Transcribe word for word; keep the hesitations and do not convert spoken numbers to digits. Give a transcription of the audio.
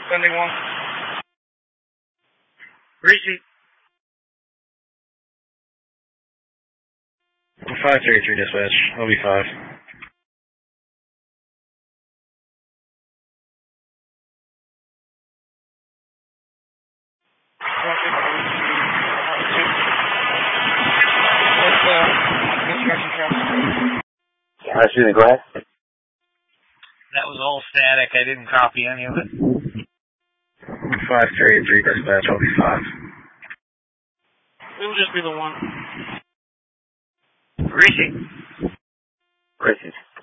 Sending one. Receipt. five three three dispatch, L B five. What's the instruction count? Excuse me, go ahead. That was all static. I didn't copy any of it. five three three dispatch, L B five. It'll just be the one. Receipt. Receipt.